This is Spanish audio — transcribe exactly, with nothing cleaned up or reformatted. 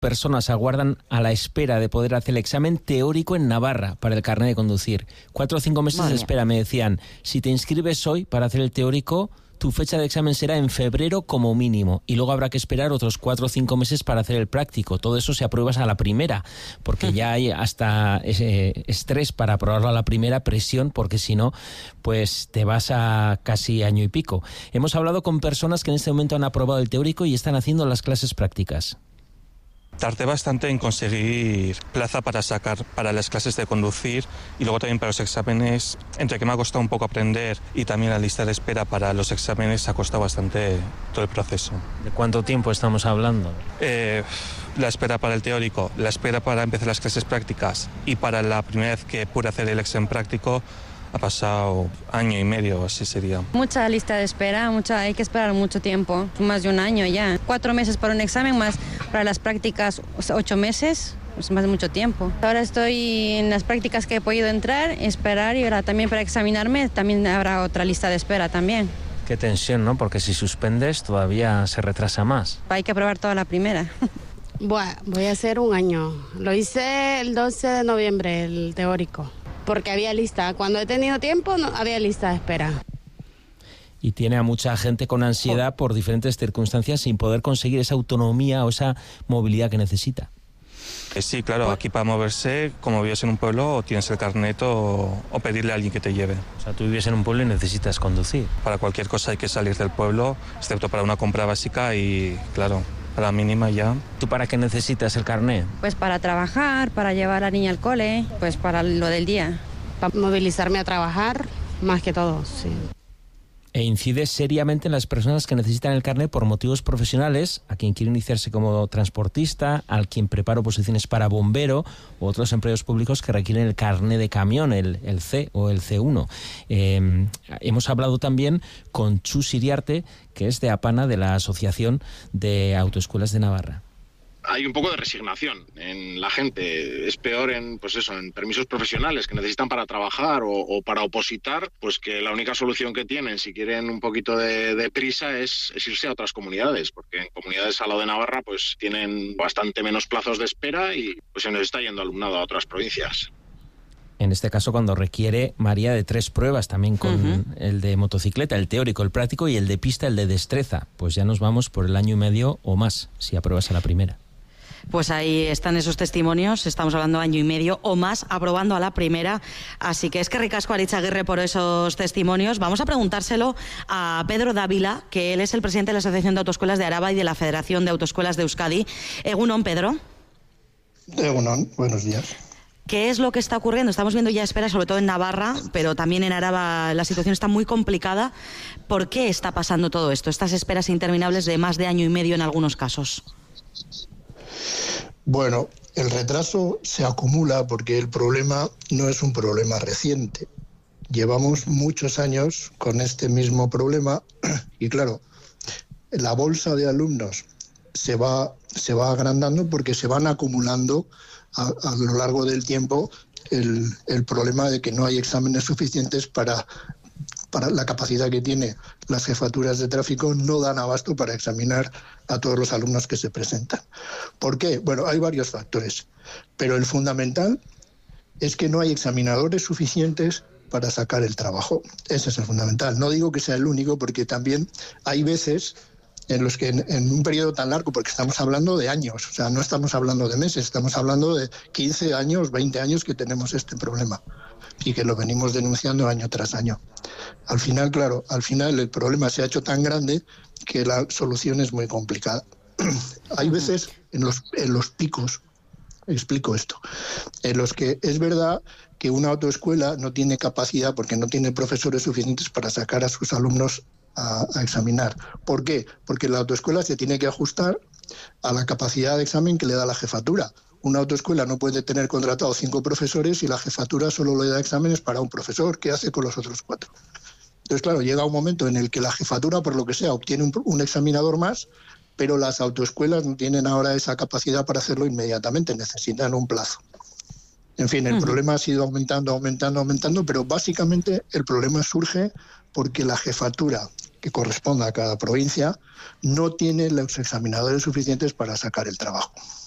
Personas aguardan a la espera de poder hacer el examen teórico en Navarra para el carnet de conducir. Cuatro o cinco meses Madre de espera, me decían. Si te inscribes hoy para hacer el teórico, tu fecha de examen será en febrero como mínimo. Y luego habrá que esperar otros cuatro o cinco meses para hacer el práctico. Todo eso se apruebas a la primera, porque ya hay hasta ese estrés para aprobarlo a la primera, presión, porque si no, pues te vas a casi año y pico. Hemos hablado con personas que en este momento han aprobado el teórico y están haciendo las clases prácticas. Tardé bastante en conseguir plaza para sacar para las clases de conducir y luego también para los exámenes. Entre que me ha costado un poco aprender y también la lista de espera para los exámenes ha costado bastante todo el proceso. ¿De cuánto tiempo estamos hablando? Eh, la espera para el teórico, la espera para empezar las clases prácticas y para la primera vez que pude hacer el examen práctico ha pasado año y medio, así sería. Mucha lista de espera, mucha, hay que esperar mucho tiempo, más de un año ya. Cuatro meses para un examen, más para las prácticas ocho meses, es más de mucho tiempo. Ahora estoy en las prácticas que he podido entrar, esperar y ahora también para examinarme también habrá otra lista de espera también. Qué tensión, ¿no? Porque si suspendes todavía se retrasa más. Hay que aprobar toda la primera. Bueno, voy a hacer un año. Lo hice el doce de noviembre, el teórico. Porque había lista. Cuando he tenido tiempo, no había lista de espera. Y tiene a mucha gente con ansiedad por diferentes circunstancias sin poder conseguir esa autonomía o esa movilidad que necesita. Sí, claro, aquí para moverse, como vives en un pueblo, o tienes el carnet o, o pedirle a alguien que te lleve. O sea, tú vives en un pueblo y necesitas conducir. Para cualquier cosa hay que salir del pueblo, excepto para una compra básica y, claro, a la mínima ya. ¿Tú para qué necesitas el carnet? Pues para trabajar, para llevar a la niña al cole, pues para lo del día. Para movilizarme a trabajar, más que todo, sí. E incide seriamente en las personas que necesitan el carnet por motivos profesionales, a quien quiere iniciarse como transportista, al quien prepara oposiciones para bombero u otros empleos públicos que requieren el carnet de camión, el, el C o el C uno. Eh, hemos hablado también con Chus Iriarte, que es de APANA, de la Asociación de Autoescuelas de Navarra. Hay un poco de resignación en la gente. Es peor en, pues eso, en permisos profesionales que necesitan para trabajar o, o para opositar, pues que la única solución que tienen, si quieren un poquito de, de prisa, es, es irse a otras comunidades, porque en comunidades al lado de Navarra pues tienen bastante menos plazos de espera y pues se nos está yendo alumnado a otras provincias. En este caso, cuando requiere, María, de tres pruebas, también con uh-huh. el de motocicleta, el teórico, el práctico y el de pista, el de destreza. Pues ya nos vamos por el año y medio o más, si apruebas a la primera. Pues ahí están esos testimonios, estamos hablando año y medio o más aprobando a la primera, así que es que ricasco Aritz Aguirre por esos testimonios. Vamos a preguntárselo a Pedro Dávila, que él es el presidente de la Asociación de Autoescuelas de Araba y de la Federación de Autoescuelas de Euskadi. Egunon, Pedro. Egunon, buenos días. ¿Qué es lo que está ocurriendo? Estamos viendo ya esperas, sobre todo en Navarra, pero también en Araba la situación está muy complicada. ¿Por qué está pasando todo esto? Estas esperas interminables de más de año y medio en algunos casos. Bueno, el retraso se acumula porque el problema no es un problema reciente. Llevamos muchos años con este mismo problema y claro, la bolsa de alumnos se va, se va agrandando porque se van acumulando a, a lo largo del tiempo el, el problema de que no hay exámenes suficientes para... para la capacidad que tiene las jefaturas de tráfico, no dan abasto para examinar a todos los alumnos que se presentan. ¿Por qué? Bueno, hay varios factores, pero el fundamental es que no hay examinadores suficientes para sacar el trabajo. Ese es el fundamental. No digo que sea el único, porque también hay veces en los que en, en un periodo tan largo, porque estamos hablando de años, o sea, no estamos hablando de meses, estamos hablando de quince años, veinte años que tenemos este problema y que lo venimos denunciando año tras año. Al final, claro, al final el problema se ha hecho tan grande que la solución es muy complicada. Hay veces en los, en los picos, explico esto, en los que es verdad que una autoescuela no tiene capacidad porque no tiene profesores suficientes para sacar a sus alumnos a, a examinar. ¿Por qué? Porque la autoescuela se tiene que ajustar a la capacidad de examen que le da la jefatura. Una autoescuela no puede tener contratado cinco profesores y la jefatura solo le da exámenes para un profesor. ¿Qué hace con los otros cuatro? Entonces, claro, llega un momento en el que la jefatura, por lo que sea, obtiene un, un examinador más, pero las autoescuelas no tienen ahora esa capacidad para hacerlo inmediatamente, necesitan un plazo. En fin, el uh-huh. problema ha sido aumentando, aumentando, aumentando, pero básicamente el problema surge porque la jefatura que corresponda a cada provincia no tiene los examinadores suficientes para sacar el trabajo.